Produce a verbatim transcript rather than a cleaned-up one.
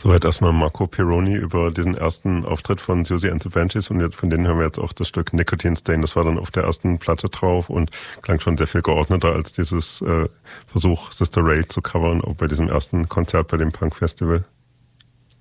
Soweit erstmal Marco Pirroni über diesen ersten Auftritt von Siouxsie and the Banshees und jetzt, von denen hören wir jetzt auch das Stück Nicotine Stain. Das war dann auf der ersten Platte drauf und klang schon sehr viel geordneter als dieses äh, Versuch, Sister Ray zu covern, auch bei diesem ersten Konzert bei dem Punk-Festival.